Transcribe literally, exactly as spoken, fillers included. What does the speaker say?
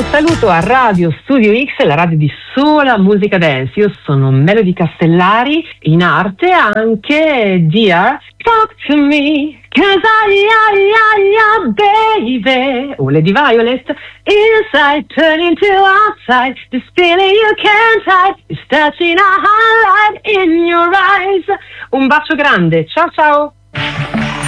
Saluto a Radio Studio X, la radio di sola musica dance. Io sono Melody Castellari, in arte anche Dear Talk to Me, cause I, I, I, I, baby. O Lady Violet, inside turn into outside, this feeling you can't hide, is touching a highlight in your eyes. Un bacio grande, ciao ciao.